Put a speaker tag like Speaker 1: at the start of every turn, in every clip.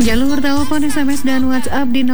Speaker 1: Jalur telepon, SMS, dan WhatsApp di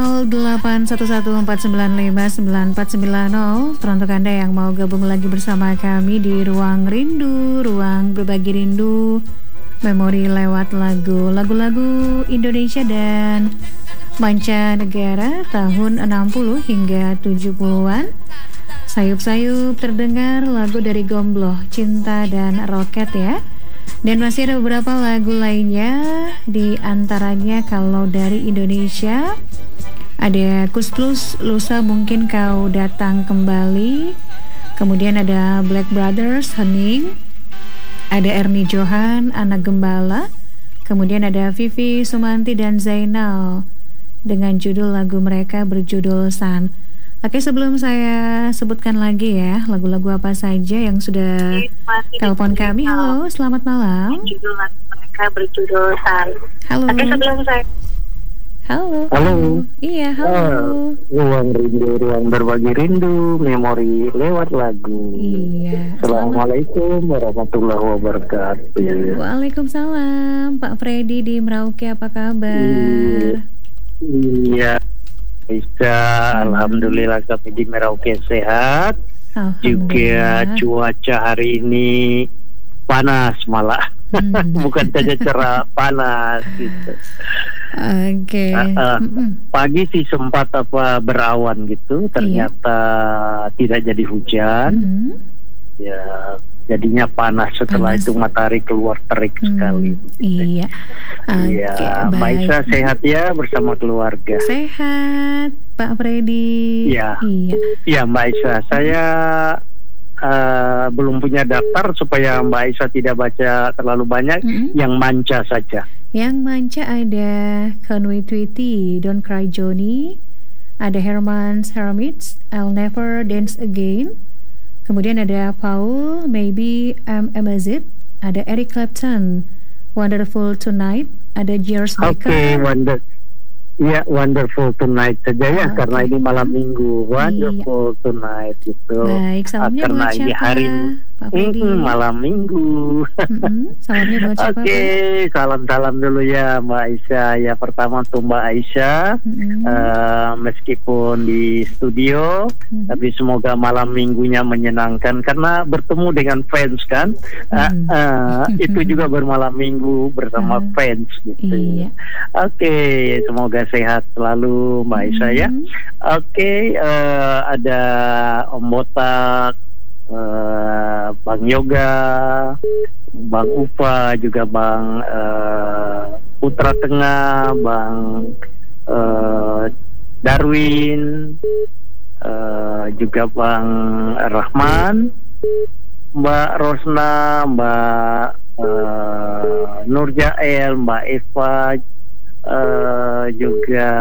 Speaker 1: 081149599490. Teruntuk Anda yang mau gabung lagi bersama kami di Ruang Rindu, Ruang Berbagi Rindu, Memori lewat lagu-lagu Indonesia dan mancanegara tahun 60 hingga 70-an. Sayup-sayup terdengar lagu dari Gombloh, Cinta dan Roket ya. Dan masih ada beberapa lagu lainnya, di antaranya kalau dari Indonesia ada Kus Plus, Lusa Mungkin Kau Datang Kembali. Kemudian ada Black Brothers, Hening. Ada Ernie Johan, Anak Gembala. Kemudian ada Vivi Sumanti dan Zainal dengan judul lagu mereka berjudul San. Oke, sebelum saya sebutkan lagi ya lagu-lagu apa saja yang sudah telepon kami. Halo, selamat malam.
Speaker 2: Judul lagu mereka berjudul San.
Speaker 1: Halo.
Speaker 2: Oke, sebelum saya
Speaker 1: Halo. Iya, halo.
Speaker 3: Ruang Rindu, Ruang Berbagi Rindu, Memori lewat lagu.
Speaker 1: Iya.
Speaker 3: Assalamualaikum warahmatullahi wabarakatuh.
Speaker 1: Waalaikumsalam. Pak Freddy di Merauke, apa kabar?
Speaker 3: Iya. Bisa, alhamdulillah kami di Merauke sehat. Juga cuaca hari ini panas malah. Bukan saja cerah, panas gitu.
Speaker 1: Oke.
Speaker 3: Pagi sih sempat berawan gitu, ternyata tidak jadi hujan. Ya, jadinya panas setelah itu matahari keluar terik sekali.
Speaker 1: Iya.
Speaker 3: Iya, Mbak Isa sehat ya bersama keluarga.
Speaker 1: Sehat, Pak Freddy.
Speaker 3: Iya. Iya, Mbak Isa. Saya belum punya daftar supaya Mbak Isa tidak baca terlalu banyak. Yang manca saja.
Speaker 1: Yang manca ada Conway Twitty, Don't Cry Johnny. Ada Herman's Hermits, I'll Never Dance Again. Kemudian ada Paul, Maybe I'm Amazed. Ada Eric Clapton, Wonderful Tonight. Ada George Baker.
Speaker 3: Wonderful Tonight saja ya, karena ini malam minggu. Wonderful Tonight gitu.
Speaker 1: Baik, salamnya
Speaker 3: karena
Speaker 1: buat siapa?
Speaker 3: ini hari malam minggu.
Speaker 1: Salamnya buat siapa?
Speaker 3: Oke, salam dulu ya Mbak Aisyah. Ya, pertama untuk Mbak Aisyah, meskipun di studio, tapi semoga malam minggunya menyenangkan karena bertemu dengan fans kan. Itu juga bermalam minggu bersama fans gitu.
Speaker 1: Iya.
Speaker 3: Oke, semoga sehat selalu Mbak Aisyah ya. Oke, ada Om Botak, Bang Yoga, Bang Ufa, juga Bang Putra Tengah, Bang Darwin, juga Bang Rahman, Mbak Rosna, Mbak Nurjael, Mbak Eva, juga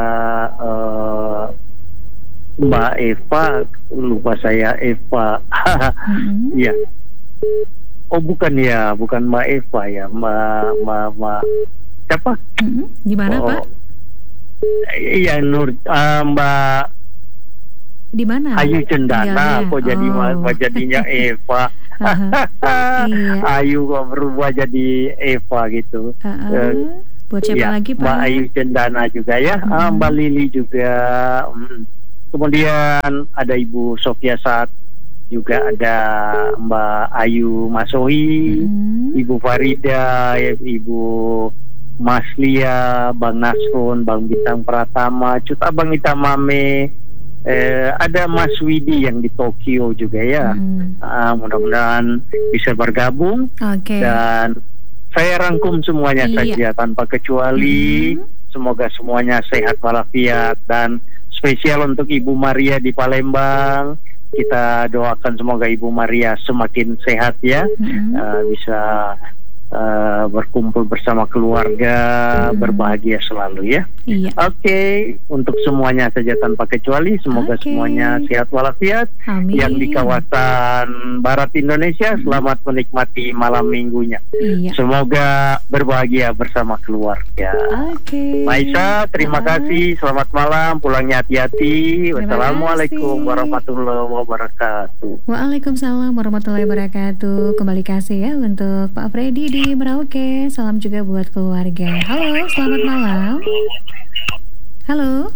Speaker 3: Mbak Eva, lupa saya Eva. Iya. Oh bukan Mbak Eva ya, Mbak siapa?
Speaker 1: Di mana Pak?
Speaker 3: Iya Mbak.
Speaker 1: Di mana?
Speaker 3: Ayu Cendana, kok jadinya Eva?
Speaker 1: Iya.
Speaker 3: Ayu kok berubah jadi Eva gitu.
Speaker 1: Buat siapa lagi Pak?
Speaker 3: Mbak Ayu Cendana juga ya, Mbak Lili juga. Kemudian ada Ibu Sofia Saat, juga ada Mbak Ayu Masohi, Ibu Farida, Ibu Maslia, Bang Nasrun, Bang Bintang Pratama, Cut Abang Itamame, ada Mas Widi yang di Tokyo juga ya. Mudah-mudahan bisa bergabung. Dan saya rangkum semuanya saja tanpa kecuali. Semoga semuanya sehat walafiat, dan spesial untuk Ibu Maria di Palembang. Kita doakan semoga Ibu Maria semakin sehat ya, bisa berkumpul bersama keluarga, berbahagia selalu ya. Oke, untuk semuanya saja tanpa kecuali, semoga semuanya sehat walafiat. Yang di kawasan barat Indonesia, selamat menikmati malam minggunya. Semoga berbahagia bersama keluarga. Maisa, terima kasih, selamat malam, pulangnya hati-hati. Wassalamualaikum warahmatullahi wabarakatuh.
Speaker 1: Waalaikumsalam warahmatullahi wabarakatuh. Kembali kasih ya untuk Pak Freddy di di Merauke. Salam juga buat keluarga. Halo, selamat malam. Halo.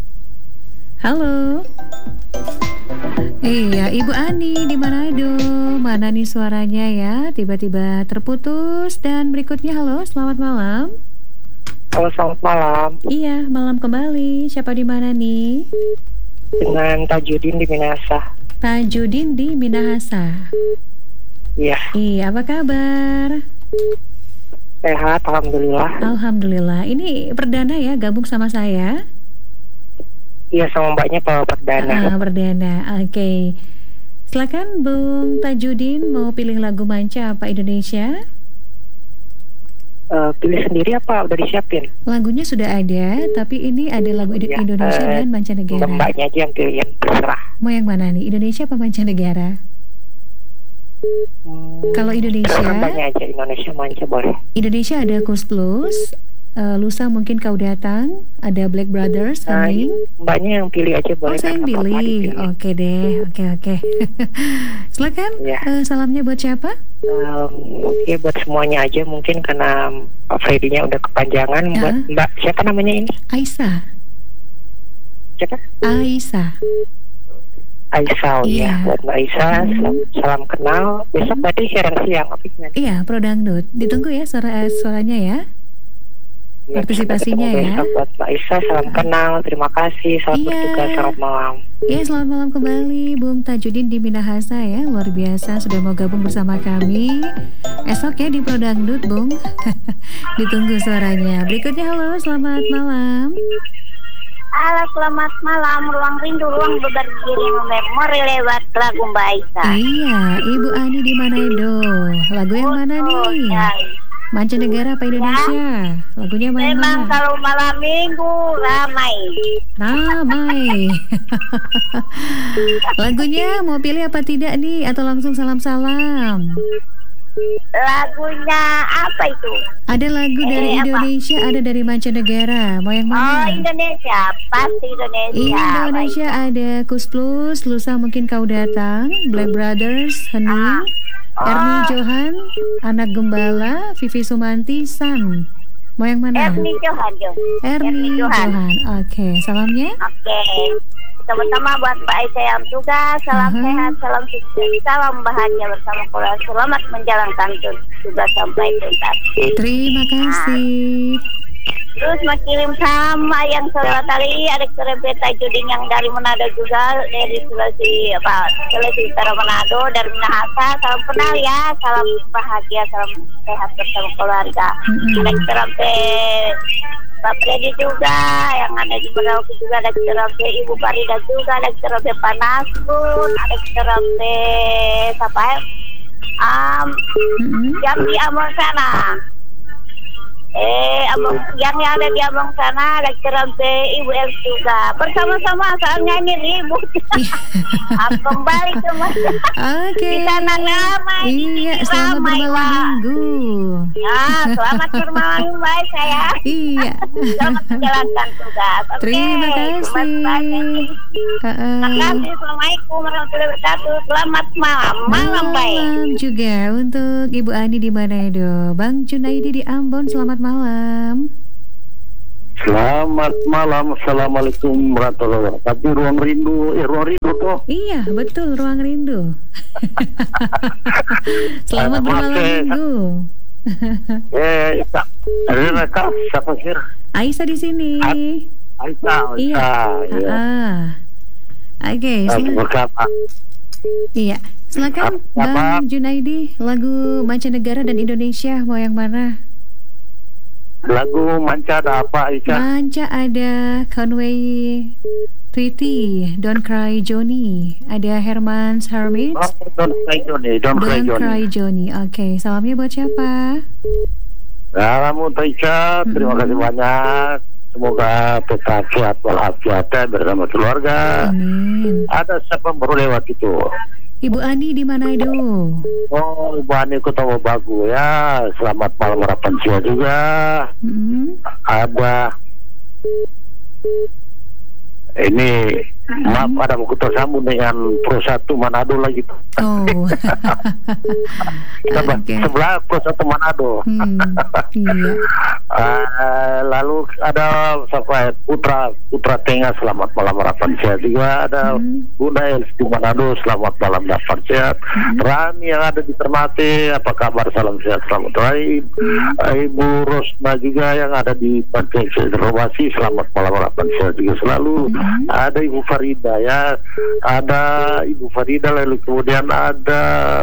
Speaker 1: Halo. Iya, Ibu Ani di Manado. Mana nih suaranya ya? Tiba-tiba terputus. Dan berikutnya, halo, selamat malam.
Speaker 4: Halo, selamat malam.
Speaker 1: Iya, malam kembali. Siapa di mana nih?
Speaker 4: Dengan Tajudin di Minahasa.
Speaker 1: Tajudin di Minahasa.
Speaker 4: Iya.
Speaker 1: Iya, apa kabar?
Speaker 4: Sehat, alhamdulillah.
Speaker 1: Alhamdulillah. Ini perdana ya gabung sama saya?
Speaker 4: Iya, sama mbaknya Pak perdana.
Speaker 1: Perdana. Oke. Silakan Bung Tajudin, mau pilih lagu manca apa Indonesia?
Speaker 4: Pilih sendiri apa udah disiapin?
Speaker 1: Lagunya sudah ada, tapi ini ada lagu Indonesia dan mancanegara.
Speaker 4: Mbaknya aja yang pilih, yang terserah.
Speaker 1: Mau yang mana nih? Indonesia apa mancanegara? Kalau Indonesia,
Speaker 4: mbaknya aja, Indonesia manca boleh.
Speaker 1: Indonesia ada Kus Plus, Lusa Mungkin Kau Datang, ada Black Brothers, Hening.
Speaker 4: Mbaknya yang pilih aja boleh.
Speaker 1: Oh, saya yang pilih. Oke deh, oke. Silakan.
Speaker 4: Ya.
Speaker 1: Salamnya buat siapa?
Speaker 4: Ya buat semuanya aja, mungkin karena Pak Freddy-nya udah kepanjangan. Buat Mbak siapa namanya ini?
Speaker 1: Aisyah.
Speaker 4: Siapa?
Speaker 1: Aisyah.
Speaker 4: Aisyah, ya. Buat Mbak Aisyah, salam kenal. Besok berarti siang.
Speaker 1: Iya, Pro Dangdut. Ditunggu ya suaranya ya. Partisipasinya ya.
Speaker 4: Buat Mbak Aisyah, salam kenal. Terima kasih. Selamat bertugas, selamat malam.
Speaker 1: Iya, selamat malam kembali Bung Tajudin di Minahasa ya. Luar biasa sudah mau gabung bersama kami. Esok ya di Pro Dangdut, Bung. Ditunggu suaranya. Berikutnya, halo, selamat malam.
Speaker 2: Halo, selamat malam. Ruang Rindu, ruang berbagi memori lewat lagu Mbak Aisyah.
Speaker 1: Iya, Ibu Ani di Manado. Lagu yang mana nih? Mancanegara apa Indonesia? Lagunya mana?
Speaker 2: Memang kalau malam minggu ramai.
Speaker 1: Lagunya mau pilih apa tidak nih? Atau langsung salam-salam?
Speaker 2: Lagunya apa itu?
Speaker 1: Ada lagu dari Indonesia, ada dari mancanegara. Mau yang mana?
Speaker 2: Oh, Indonesia, pasti Indonesia.
Speaker 1: Indonesia ada Kus Plus, Lusa Mungkin Kau Datang, Black Brothers, Hening, Ernie Johan, Anak Gembala, Vivi Sumanti, San. Mau yang mana?
Speaker 2: Ernie Johan.
Speaker 1: Oke, salamnya?
Speaker 2: Oke. Sama-sama buat Mbak Aisyah yang tugas. Salam sehat, salam sukses, salam bahagia bersama keluarga. Selamat menjalankan tugas sampai tuntas.
Speaker 1: Terima kasih.
Speaker 2: Terus mau kirim sama yang saudara tadi ada Kerempet Tajudin yang dari Manado juga, dari Sulawesi Utara Manado, dari Minahasa. Salam kenal ya, salam bahagia, salam sehat bersama keluarga. Ada Kerempet Pak Freddy juga, yang ada di Merauke juga, ada Kerempet Ibu Farida juga, ada Kerempet Panaskun, ada Kerempet siapa ya? Yang di Ambon sana. Yang ada di Ambon sana ada Kerempet Ibu El juga. Bersama-sama saat nyanyi ribut. Kembali ke
Speaker 1: Oke.
Speaker 2: Di sana ramai.
Speaker 1: Iya, selamat bermalam minggu.
Speaker 2: Ya, selamat bermalam minggu baik saya.
Speaker 1: Iya.
Speaker 2: Selamat menjalankan tugas.
Speaker 1: Terima kasih.
Speaker 2: Terima kasih. Assalamualaikum warahmatullahi wabarakatuh. Selamat malam. Malam baik.
Speaker 1: Malam juga untuk Ibu Ani di Manado. Bang Junaidi di Ambon, selamat malam.
Speaker 3: Selamat malam. Assalamualaikum warahmatullahi wabarakatuh. Ruang Rindu tuh.
Speaker 1: Iya, betul, Ruang Rindu. Selamat bermalam minggu.
Speaker 3: Ada Kak, siapa sih?
Speaker 1: Aisyah di sini.
Speaker 3: Aisyah.
Speaker 1: Iya. Oke, iya. Silakan Bang Junaidi, lagu mancanegara dan Indonesia mau yang mana?
Speaker 3: Lagu manca ada apa, Aisyah?
Speaker 1: Manca ada Conway Twitty, Don't Cry Johnny, ada Herman's Hermits.
Speaker 3: Don't Cry Johnny.
Speaker 1: Oke, salamnya buat siapa?
Speaker 3: Salam untuk Aisyah, terima kasih banyak. Semoga tetap sehat walafiat bersama keluarga.
Speaker 1: Amin.
Speaker 3: Ada siapa baru lewat itu?
Speaker 1: Ibu Ani di Manado.
Speaker 3: Oh, Ibu Ani Kota Bagu ya. Selamat malam harapan siwa juga. Abah. Ini
Speaker 5: Maaf, ada aku tersambung dengan Pro 1 Manado lagi.
Speaker 1: Oh.
Speaker 5: Sebelah Pro 1 Manado.
Speaker 1: Iya.
Speaker 5: Lalu ada sampai Putra Tengah, selamat malam harapan sehat juga. Ada Bunda Els di Manado, selamat malam harapan sehat. Rani yang ada di Ternate, apa kabar, salam sehat, selamat baik. Ibu Rosna juga yang ada di Pantai Rawasi, selamat malam harapan sehat juga selalu. Ada Ibu Farida ya, ada Ibu Farida, lalu kemudian ada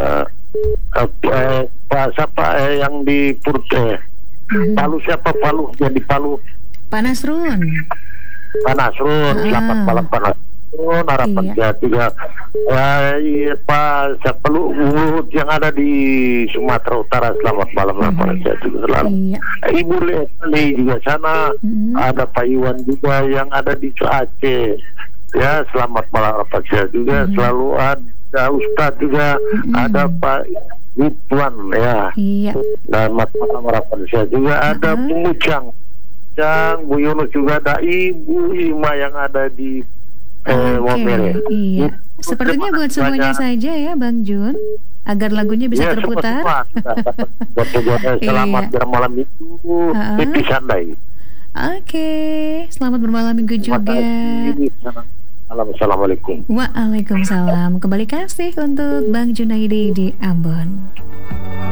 Speaker 5: yang di Purte Palu, siapa Palu yang di Palu,
Speaker 1: Pak Nasrun,
Speaker 5: selamat malam Pak Nasrun, harapan sehat juga. Pak siapa Luhut yang ada di Sumatera Utara, selamat malam harapan sehat juga selalu. Ibu Leslie juga sana, ada Pak Iwan juga yang ada di Aceh. Ya, selamat malam harapan sehat juga. Selalu ada Ustadz juga, ada Pak Ridwan ya. Selamat malam harapan sehat juga. Ada Pemujang, Bu Yunus juga, ada Ibu Ima yang ada di Wamere.
Speaker 1: Iya. Sepertinya buat semuanya saja ya, Bang Jun, agar lagunya bisa terputar.
Speaker 5: Selamat bermalam minggu, Pipi Sandai.
Speaker 1: Oke, selamat bermalam minggu juga.
Speaker 5: Assalamualaikum.
Speaker 1: Waalaikumsalam. Kembali kasih untuk Bang Junaidi di Ambon.